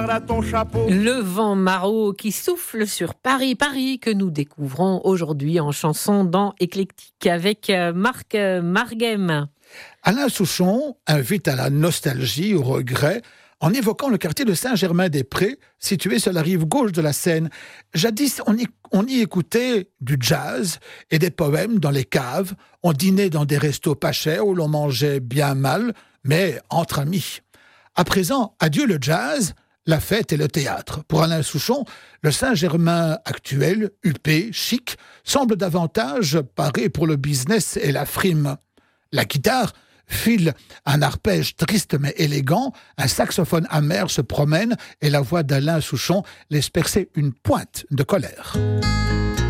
Le vent maraud qui souffle sur Paris, Paris, que nous découvrons aujourd'hui en chanson dans Éclectique avec Marc Marguem. Alain Souchon invite à la nostalgie, au regret, en évoquant le quartier de Saint-Germain-des-Prés, situé sur la rive gauche de la Seine. Jadis, on y écoutait du jazz et des poèmes dans les caves. On dînait dans des restos pas chers où l'on mangeait bien mal, mais entre amis. À présent, adieu le jazz, la fête et le théâtre. Pour Alain Souchon, le Saint-Germain actuel, huppé, chic, semble davantage paré pour le business et la frime. La guitare file un arpège triste mais élégant, un saxophone amer se promène et la voix d'Alain Souchon laisse percer une pointe de colère.